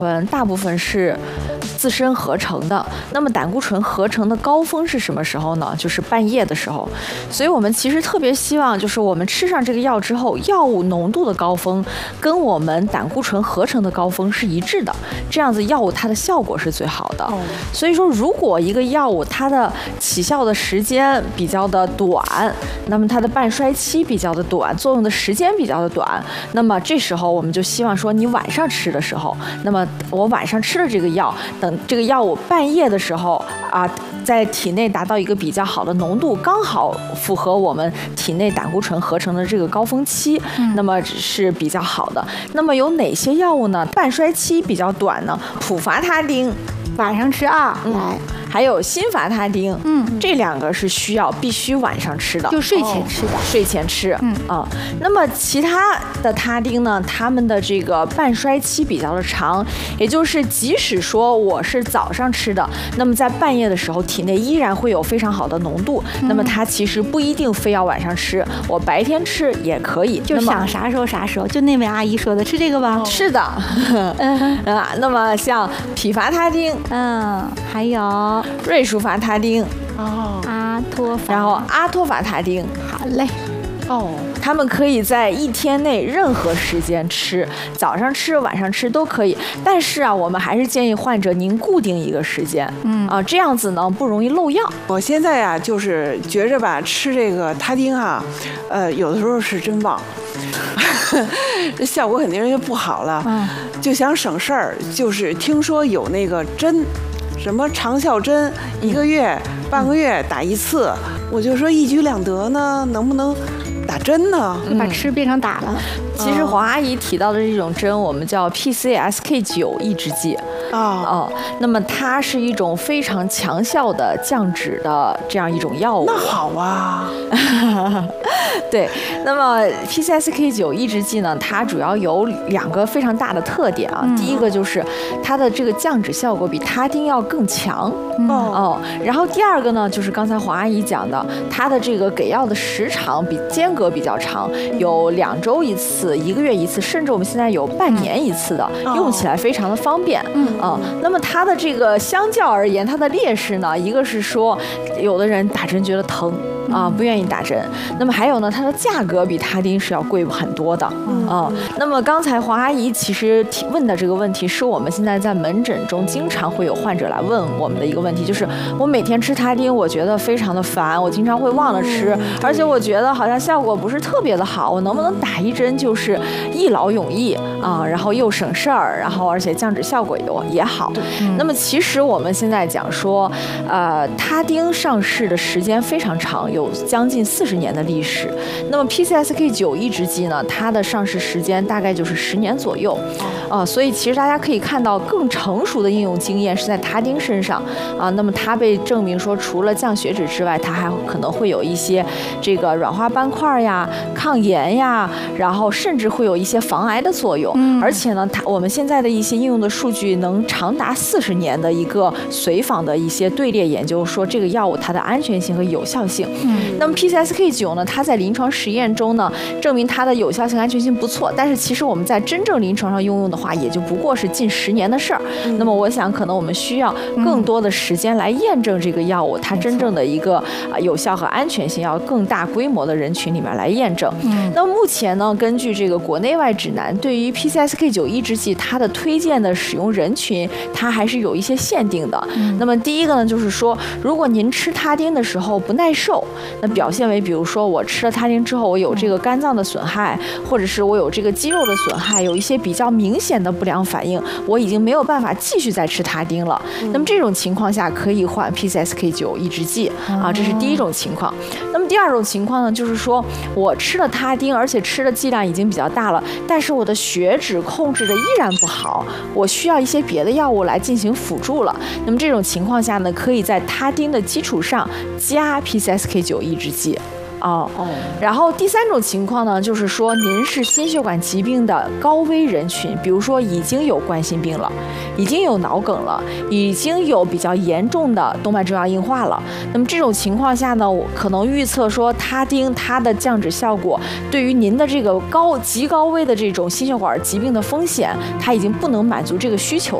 大部分是自身合成的。那么胆固醇合成的高峰是什么时候呢？就是半夜的时候。所以我们其实特别希望，就是我们吃上这个药之后，药物浓度的高峰跟我们胆固醇合成的高峰是一致的，这样子药物它的效果是最好的。所以说，如果一个药物它的起效的时间比较的短，那么它的半衰期比较的短，作用的时间比较的短，那么这时候我们就希望说，你晚上吃的时候，那么我晚上吃了这个药，等这个药物半夜的时候在体内达到一个比较好的浓度，刚好符合我们体内胆固醇合成的这个高峰期，那么是比较好的。那么有哪些药物呢？半衰期比较短呢？普伐他汀， 晚上吃来。 还有辛伐他汀，这两个是必须晚上吃的， 就睡前吃的， 睡前吃，那么其他的他汀呢，它们的这个半衰期比较的长，也就是即使说我是早上吃的，那么在半夜的时候，体内依然会有非常好的浓度，那么它其实不一定非要晚上吃，我白天吃也可以， 就想啥时候啥时候。就那位阿姨说的，吃这个吧。 是的，那么像匹伐他汀， 还有瑞舒伐他汀，然后阿托伐他汀。 好嘞。 他们可以在一天内任何时间吃，早上吃、晚上吃都可以。但是我们还是建议患者您固定一个时间，这样子呢不容易漏药。 我现在就是觉着吧，吃这个他汀有的时候是真忘。效果肯定就不好了，就想省事儿，就是听说有那个针，什么长效针，1个月、半个月打一次，我就说一举两得呢，能不能打针呢？ 把吃变成打了。 其实黄阿姨提到的这种针，我们叫 PCSK9 抑制剂。那么它是一种非常强效的降脂的这样一种药物。 那好啊。 对，那么 PCSK9 抑制剂呢，它主要有2个非常大的特点第一个就是它的这个降脂效果比他汀要更强。然后第2个呢，就是刚才黄阿姨讲的，它的这个给药的时长间隔比较长，有2周一次、1个月一次，甚至我们现在有半年一次的，用起来非常的方便。那么它的这个相较而言，它的劣势呢，一个是说有的人打针觉得疼不愿意打针。那么还有呢，它的价格比他汀是要贵很多的。那么刚才黄阿姨其实问的这个问题，是我们现在在门诊中经常会有患者来问我们的一个问题，就是我每天吃他汀，我觉得非常的烦，我经常会忘了吃，而且我觉得好像效果不是特别的好，我能不能打一针就是一劳永逸然后又省事儿，然后而且降脂效果也好。那么其实我们现在讲说，他汀上市的时间非常长，有将近40年的历史。那么 PCSK9 抑制剂呢，它的上市时间大概就是10年左右。所以其实大家可以看到更成熟的应用经验是在他汀身上那么它被证明说，除了降血脂之外，它还可能会有一些这个软化斑块呀、抗炎呀，然后甚至会有一些防癌的作用。而且呢，我们现在的一些应用的数据能长达40年的一个随访的一些队列研究，说这个药物它的安全性和有效性。那么 PCSK9 呢，它在临床实验中呢，证明它的有效性、安全性不错，但是其实我们在真正临床上应用的话，也就不过是近10年的事儿。那么我想，可能我们需要更多的时间来验证这个药物它真正的一个有效和安全性，要更大规模的人群里面来验证。那么目前呢，根据这个国内外指南，对于 PCSK9 抑制剂它的推荐的使用人群，它还是有一些限定的。那么第一个呢，就是说，如果您吃他汀的时候不耐受，那表现为比如说我吃了他汀之后，我有这个肝脏的损害，或者是我有这个肌肉的损害，有一些比较明显的不良反应，我已经没有办法继续再吃他汀了。那么这种情况下可以换 PCSK9 抑制剂这是第一种情况。那么第2种情况呢，就是说我吃了他汀，而且吃的剂量已经比较大了，但是我的血脂控制的依然不好，我需要一些别的药物来进行辅助了。那么这种情况下呢，可以在他汀的基础上加 PCSK9 抑制剂。 然后第三种情况呢，就是说您是心血管疾病的高危人群，比如说已经有冠心病了，已经有脑梗了，已经有比较严重的动脉粥样硬化了。那么这种情况下呢，我可能预测说他汀它的降脂效果对于您的这个极高危的这种心血管疾病的风险，它已经不能满足这个需求